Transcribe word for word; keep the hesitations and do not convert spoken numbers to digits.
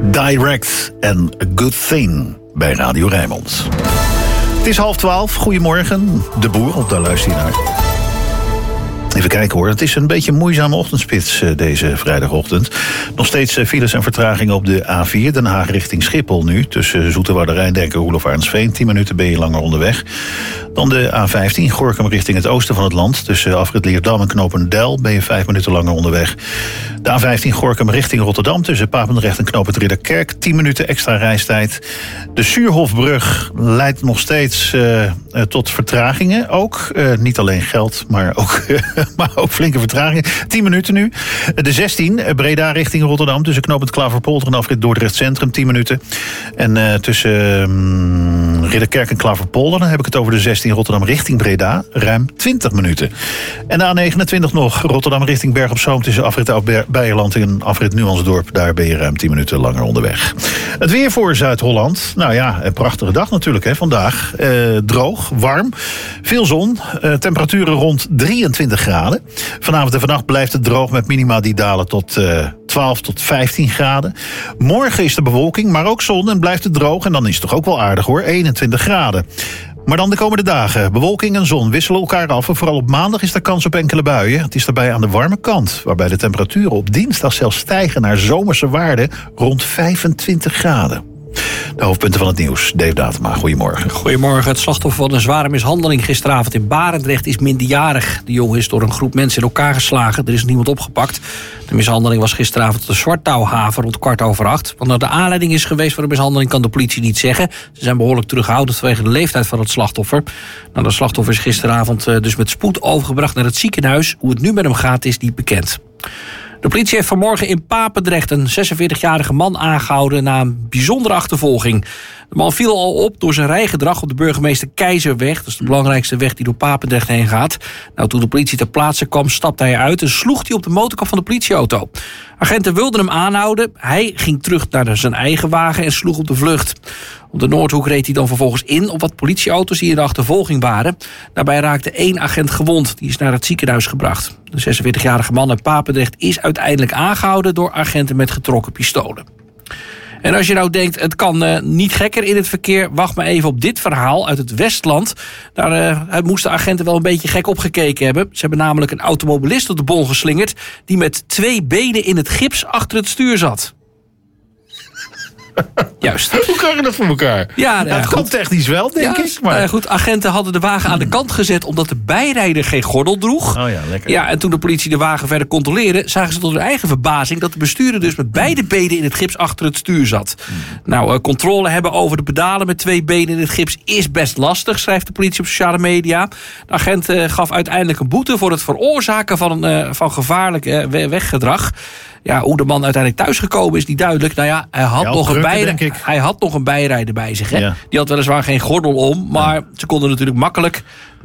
Direct en A Good Thing bij Radio Rijnmond. Het is half twaalf, goedemorgen. De Boer, op daar luister je naar. Even kijken hoor, het is een beetje een moeizame ochtendspits deze vrijdagochtend. Nog steeds files en vertragingen op de A vier, Den Haag richting Schiphol nu. Tussen Zoeterwoude, Rijndenker, Roelof Arendsveen. tien minuten ben je langer onderweg. Dan de A vijftien, Gorinchem richting het oosten van het land. Tussen Afrit Leerdam en Knopendijl ben je vijf minuten langer onderweg. De A vijftien, Gorinchem richting Rotterdam. Tussen Papendrecht en Knopend Ridderkerk. tien minuten extra reistijd. De Suurhofbrug leidt nog steeds uh, tot vertragingen. Ook, uh, niet alleen geld, maar ook... maar ook flinke vertragingen. tien minuten nu. De zestien, Breda richting Rotterdam. Tussen Knopend Klaverpolder en Afrit Dordrecht Centrum. tien minuten. En uh, tussen um, Ridderkerk en Klaverpolder... dan heb ik het over de zestien Rotterdam richting Breda. Ruim twintig minuten. En de A negenentwintig nog. Rotterdam richting Berg op Zoom. Tussen Afrit Oud-Beijerland en Afrit Nuansdorp. Daar ben je ruim tien minuten langer onderweg. Het weer voor Zuid-Holland. Nou ja, een prachtige dag natuurlijk hè, vandaag. Uh, droog, warm, veel zon. Uh, temperaturen rond drieëntwintig graden. Vanavond en vannacht blijft het droog met minima die dalen tot uh, twaalf tot vijftien graden. Morgen is de bewolking, maar ook zon en blijft het droog. En dan is het toch ook wel aardig hoor, eenentwintig graden. Maar dan de komende dagen. Bewolking en zon wisselen elkaar af. En vooral op maandag is er kans op enkele buien. Het is daarbij aan de warme kant. Waarbij de temperaturen op dinsdag zelfs stijgen naar zomerse waarden rond vijfentwintig graden. De hoofdpunten van het nieuws. Dave Datema, goedemorgen. Goedemorgen. Het slachtoffer van een zware mishandeling gisteravond in Barendrecht is minderjarig. De jongen is door een groep mensen in elkaar geslagen. Er is niemand opgepakt. De mishandeling was gisteravond op de Zwartouwhaven rond kwart over acht. Wat nou de aanleiding is geweest voor de mishandeling kan de politie niet zeggen. Ze zijn behoorlijk terughoudend vanwege de leeftijd van het slachtoffer. Nou, de slachtoffer is gisteravond dus met spoed overgebracht naar het ziekenhuis. Hoe het nu met hem gaat is niet bekend. De politie heeft vanmorgen in Papendrecht een zesenveertigjarige man aangehouden na een bijzondere achtervolging. De man viel al op door zijn rijgedrag op de Burgemeester Keizerweg. Dat is de belangrijkste weg die door Papendrecht heen gaat. Nou, toen de politie ter plaatse kwam, stapte hij uit en sloeg hij op de motorkap van de politieauto. Agenten wilden hem aanhouden. Hij ging terug naar zijn eigen wagen en sloeg op de vlucht. Op de Noordhoek reed hij dan vervolgens in op wat politieauto's die in de achtervolging waren. Daarbij raakte één agent gewond. Die is naar het ziekenhuis gebracht. De zesenveertigjarige man uit Papendrecht is uiteindelijk aangehouden door agenten met getrokken pistolen. En als je nou denkt, het kan uh, niet gekker in het verkeer, wacht maar even op dit verhaal uit het Westland. Daar uh, moesten agenten wel een beetje gek opgekeken hebben. Ze hebben namelijk een automobilist op de bol geslingerd die met twee benen in het gips achter het stuur zat. Juist. Hoe krijg je dat voor elkaar? Ja, ja, het goed. komt technisch wel, denk ja, ik. Maar... Uh, goed, agenten hadden de wagen aan de kant gezet omdat de bijrijder geen gordel droeg. Oh ja, lekker. Ja, en toen de politie de wagen verder controleerde, zagen ze tot hun eigen verbazing dat de bestuurder dus met beide benen in het gips achter het stuur zat. Mm. Nou, uh, controle hebben over de pedalen met twee benen in het gips is best lastig, schrijft de politie op sociale media. De agent uh, gaf uiteindelijk een boete voor het veroorzaken van, uh, van gevaarlijk uh, weggedrag. Ja, hoe de man uiteindelijk thuisgekomen is niet duidelijk. Nou ja, hij had, ja, nog, een bijrijder, hij had nog een bijrijder bij zich. Hè? Ja. Die had weliswaar geen gordel om, maar ja. Ze konden natuurlijk makkelijk